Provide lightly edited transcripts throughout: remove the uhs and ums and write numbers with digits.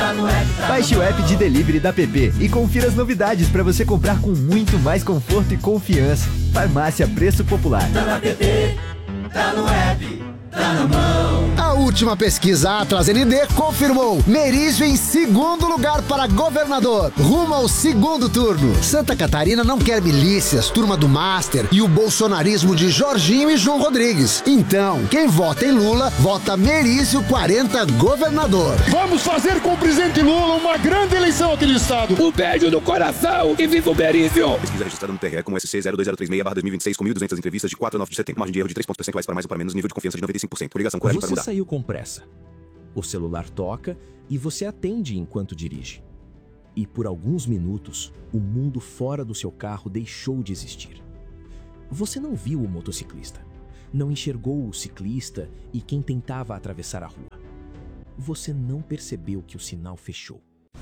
Baixe o app de delivery da PP e confira as novidades para você comprar com muito mais conforto e confiança. Farmácia Preço Popular. Tá na PP, tá no app, tá na mão. A última pesquisa Atlas ND confirmou Merizio em segundo lugar para governador, rumo ao segundo turno. Santa Catarina não quer milícias, turma do Master e o bolsonarismo de Jorginho e João Rodrigues. Então, quem vota em Lula, vota Merizio 40 governador. Vamos fazer com o presidente Lula uma grande eleição aqui no estado. Um beijo no coração e viva o Merizio! Pesquisa registrada no TRE com SC 02036/2026 com 1.200 entrevistas de 4 a 9 de setembro. Margem de erro de 3 pontos percentuais para mais ou para menos, nível de confiança de 95%. Ligação coragem para mudar. Você saiu com pressa. O celular toca e você atende enquanto dirige. E por alguns minutos, o mundo fora do seu carro deixou de existir. Você não viu o motociclista, não enxergou o ciclista e quem tentava atravessar a rua. Você não percebeu que o sinal fechou.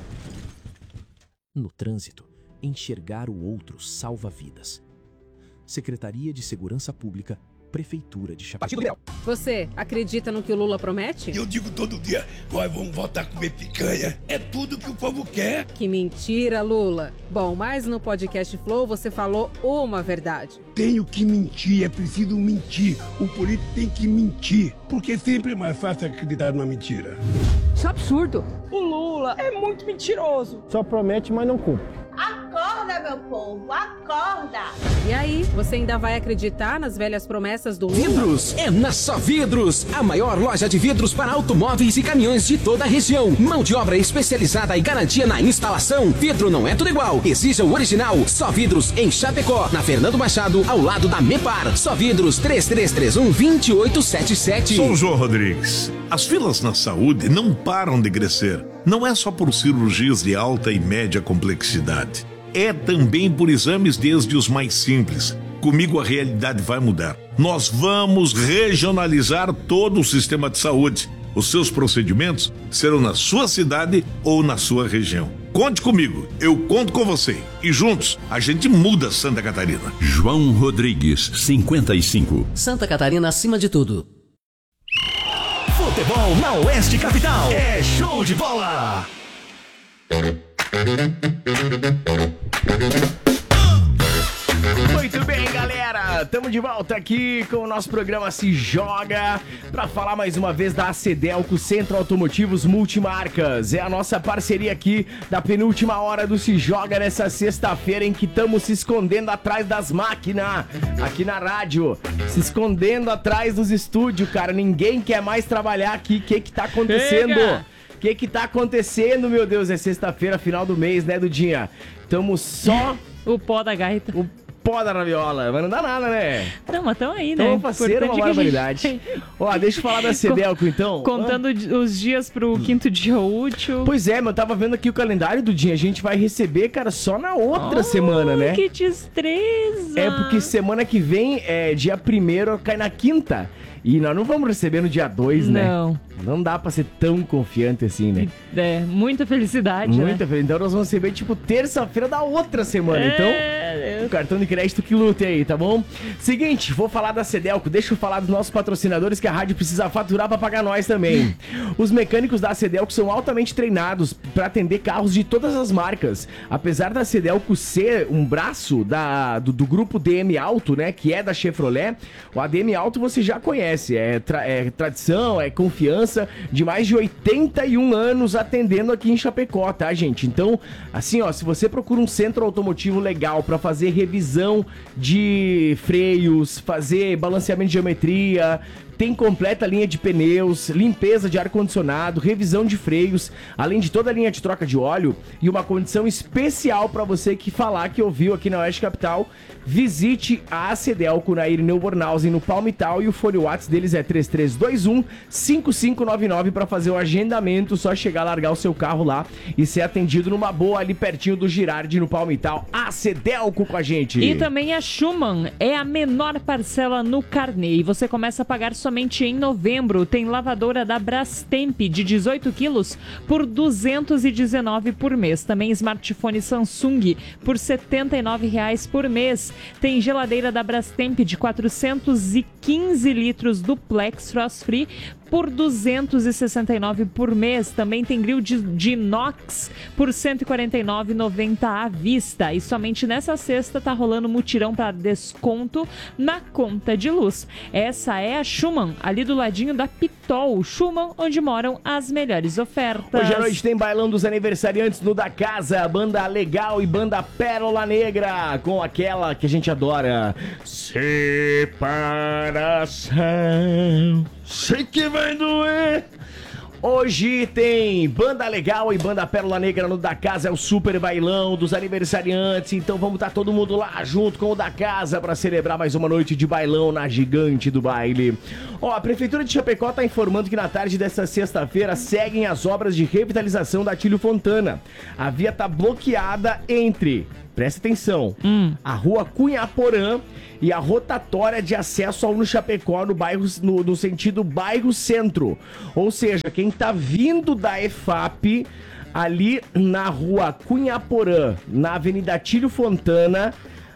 No trânsito, enxergar o outro salva vidas. Secretaria de Segurança Pública, Prefeitura de Chapecó. Você acredita no que o Lula promete? Eu digo todo dia, nós vamos voltar a comer picanha. É tudo que o povo quer. Que mentira, Lula. Bom, mas no podcast Flow você falou uma verdade. Tenho que mentir, é preciso mentir. O político tem que mentir, porque sempre é mais fácil acreditar numa mentira. Isso é absurdo. O Lula é muito mentiroso. Só promete, mas não cumpre. Acorda, meu povo, acorda! E aí, você ainda vai acreditar nas velhas promessas do Lula? Vidros é na Só Vidros, a maior loja de vidros para automóveis e caminhões de toda a região. Mão de obra especializada e garantia na instalação. Vidro não é tudo igual, exija o original. Só Vidros em Chapecó, na Fernando Machado, ao lado da Mepar. Só Vidros 3331-2877. Sou João Rodrigues. As filas na saúde não param de crescer. Não é só por cirurgias de alta e média complexidade. É também por exames desde os mais simples. Comigo a realidade vai mudar. Nós vamos regionalizar todo o sistema de saúde. Os seus procedimentos serão na sua cidade ou na sua região. Conte comigo, eu conto com você. E juntos, a gente muda Santa Catarina. João Rodrigues, 55. Santa Catarina acima de tudo. Futebol na Oeste Capital. É show de bola. Muito bem, galera, estamos de volta aqui com o nosso programa Se Joga para falar mais uma vez da Cedelco Centro Automotivos Multimarcas. É a nossa parceria aqui da penúltima hora do Se Joga nessa sexta-feira em que estamos se escondendo atrás das máquinas aqui na rádio, se escondendo atrás dos estúdios, cara. Ninguém quer mais trabalhar aqui. O que tá acontecendo? O que tá acontecendo, meu Deus? É sexta-feira, final do mês, né, Dudinha? Estamos só... O pó da gaita. O pó da raviola. Mas não dá nada, né? Não, mas tamo aí, né? Então, parceiro, uma barbaridade. Ó, deixa eu falar da Cedelco, então. Contando os dias pro quinto dia útil. Pois é, mas eu tava vendo aqui o calendário do dia. A gente vai receber, cara, só na outra semana, né? Que destreza! É, porque semana que vem, dia 1º, cai na quinta. E nós não vamos receber no dia 2, né? Não dá pra ser tão confiante assim, né? É, muita felicidade, Muita felicidade. Então nós vamos receber, tipo, terça-feira da outra semana. Então, o cartão de crédito que lute aí, tá bom? Seguinte, vou falar da Cedelco. Deixa eu falar dos nossos patrocinadores que a rádio precisa faturar pra pagar nós também. Os mecânicos da Cedelco são altamente treinados pra atender carros de todas as marcas. Apesar da Cedelco ser um braço do grupo DM Auto, né? Que é da Chevrolet, o ADM Auto você já conhece. É tradição, é confiança de mais de 81 anos atendendo aqui em Chapecó, tá, gente? Então, assim, ó, se você procura um centro automotivo legal pra fazer revisão de freios, fazer balanceamento de geometria, tem completa linha de pneus, limpeza de ar-condicionado, revisão de freios, além de toda a linha de troca de óleo e uma condição especial para você que falar que ouviu aqui na Oeste Capital, visite a Cedelco na Irineu Bornhausen, no Palmital, e o fone WhatsApp deles é 3321-5599 para fazer o agendamento, só chegar, largar o seu carro lá e ser atendido numa boa ali pertinho do Girardi, no Palmital. A Cedelco com a gente. E também a Schumann é a menor parcela no carnê e você começa a pagar somente em novembro. Tem lavadora da Brastemp de 18 quilos por R$219 por mês. Também smartphone Samsung por R$79 por mês. Tem geladeira da Brastemp de 415 litros duplex frost free por R$ 269 por mês. Também tem grill de inox por R$ 149,90 à vista. E somente nessa sexta tá rolando mutirão para desconto na conta de luz. Essa é a Schumann, ali do ladinho da Pitol. Schumann, onde moram as melhores ofertas. Hoje à noite tem bailão dos aniversariantes no Da Casa, Banda Legal e Banda Pérola Negra, com aquela que a gente adora, Separação. Sei que vai doer. Hoje tem Banda Legal e Banda Pérola Negra no Da Casa, é o super bailão dos aniversariantes. Então vamos estar todo mundo lá junto com o Da Casa para celebrar mais uma noite de bailão na Gigante do Baile. Ó, a Prefeitura de Chapecó está informando que na tarde desta sexta-feira seguem as obras de revitalização da Atílio Fontana. A via está bloqueada entre, presta atenção, a Rua Cunhaporã e a rotatória de acesso ao Chapecó no bairro, no sentido bairro centro. Ou seja, quem tá vindo da EFAP ali na Rua Cunhaporã, na Avenida Atílio Fontana,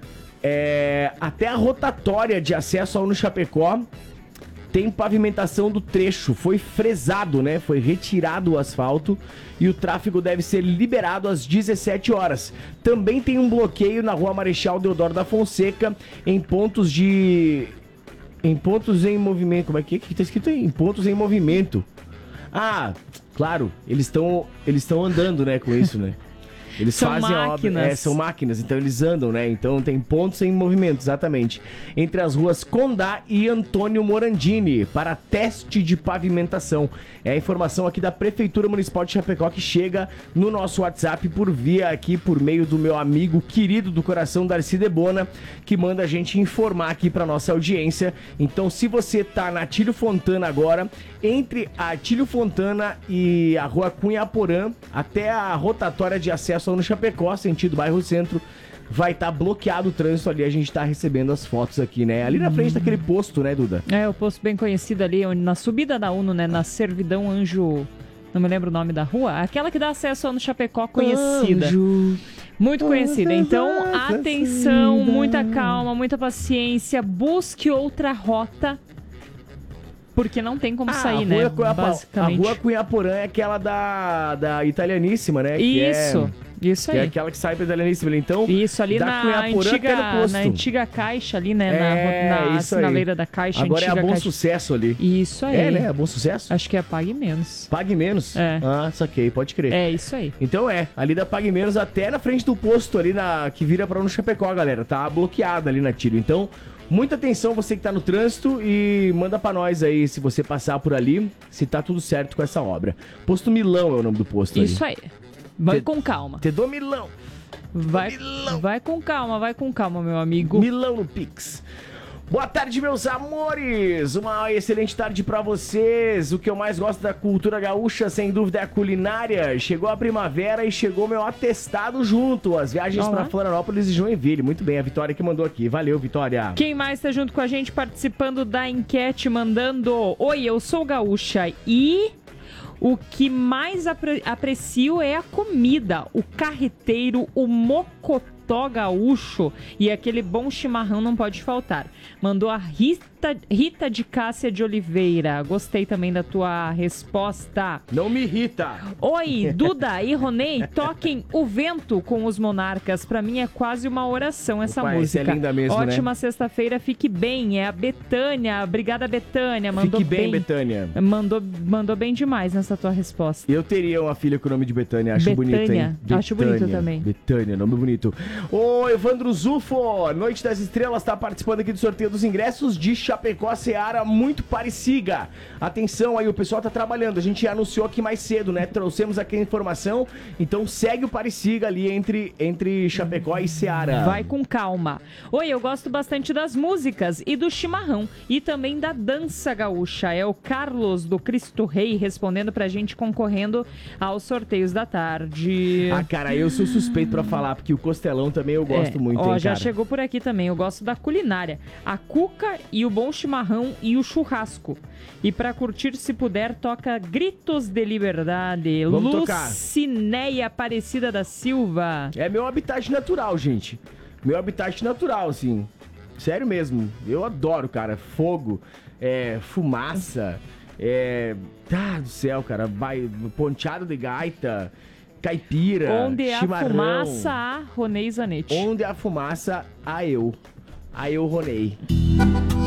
até a rotatória de acesso ao Chapecó, tem pavimentação do trecho, foi fresado, né? Foi retirado o asfalto e o tráfego deve ser liberado às 17 horas. Também tem um bloqueio na Rua Marechal Deodoro da Fonseca em pontos em movimento. Como é que tá escrito aí? Em pontos em movimento. Ah, claro, eles estão andando, né, com isso, né? Eles fazem máquinas. A obra, são máquinas, então eles andam, né? Então tem pontos em movimento, exatamente. Entre as ruas Condá e Antônio Morandini, para teste de pavimentação. É a informação aqui da Prefeitura Municipal de Chapecó que chega no nosso WhatsApp por via aqui, por meio do meu amigo querido do coração, Darcy Debona, que manda a gente informar aqui para nossa audiência. Então, se você tá na Atílio Fontana agora, entre a Atílio Fontana e a Rua Cunhaporã, até a rotatória de acesso no Chapecó, sentido bairro centro, vai estar bloqueado o trânsito ali. A gente tá recebendo as fotos aqui, né? Ali na frente daquele posto, né, Duda? É, o posto bem conhecido ali, na subida da UNO, né? Na Servidão Anjo... Não me lembro o nome da rua. Aquela que dá acesso ao Chapecó, conhecida. Anjo. Muito conhecida. Então, atenção, muita calma, muita paciência. Busque outra rota, porque não tem como sair, né? Basicamente. A Rua Cunhaporã é aquela da Italianíssima, né? Isso aí. Que é aquela que sai pra Italianíssima. Então, isso ali na antiga Caixa ali, né? Na sinaleira da Caixa. Agora é a Bom Sucesso ali. Isso aí. É, né? É Bom Sucesso? Acho que é Pague Menos. Pague Menos? É. Ah, saquei, pode crer. É, isso aí. Então ali da Pague Menos até na frente do posto ali, que vira pra no Chapecó, galera. Tá bloqueada ali na Tiro. Então, muita atenção você que tá no trânsito e manda pra nós aí, se você passar por ali, se tá tudo certo com essa obra. Posto Milão é o nome do posto. Isso aí. Vai com calma. Te dou Milão. Vai com calma, meu amigo. Milão no Pix. Boa tarde, meus amores. Uma excelente tarde pra vocês. O que eu mais gosto da cultura gaúcha, sem dúvida, é a culinária. Chegou a primavera e chegou meu atestado junto. As viagens pra Florianópolis e Joinville. Muito bem, a Vitória que mandou aqui. Valeu, Vitória. Quem mais tá junto com a gente participando da enquete, mandando: Oi, eu sou gaúcha e... O que mais aprecio é a comida, o carreteiro, o mocotó gaúcho e aquele bom chimarrão não pode faltar. Mandou a Rita de Cássia de Oliveira. Gostei também da tua resposta. Não me irrita. Oi, Duda e Ronei, toquem O Vento com os Monarcas. Pra mim é quase uma oração essa música. Essa é linda mesmo, ótima, né? Sexta-feira, fique bem. É a Betânia. Obrigada, Betânia. Mandou fique bem, Betânia. Mandou bem demais nessa tua resposta. Eu teria uma filha com o nome de Betânia. Acho bonito, hein? Acho bonito também. Betânia, nome bonito. Ô, Evandro Zufo, Noite das Estrelas, tá participando aqui do sorteio dos ingressos de Chapecó Seara, muito parecida. Atenção aí, o pessoal tá trabalhando. A gente anunciou aqui mais cedo, né? Trouxemos aqui a informação. Então segue o Pareciga ali entre Chapecó e Seara. Vai com calma. Oi, eu gosto bastante das músicas e do chimarrão. E também da dança gaúcha. É o Carlos do Cristo Rei respondendo pra gente, concorrendo aos sorteios da tarde. Ah, cara, eu sou suspeito pra falar, porque o Costelão também eu gosto muito, hein, já cara? chegou por aqui também. Eu gosto da culinária. A cuca e o bom chimarrão e o churrasco. E pra curtir, se puder, toca Gritos de Liberdade. Vamos Lucinéia Aparecida da Silva. É meu habitat natural, gente. Meu habitat natural, assim. Sério mesmo. Eu adoro, cara. Fogo, fumaça, Tá do céu, cara. Ponteado de gaita, caipira, Onde chimarrão. há fumaça, há Ronei Zanetti. Onde há fumaça, há eu. Há eu, Ronei.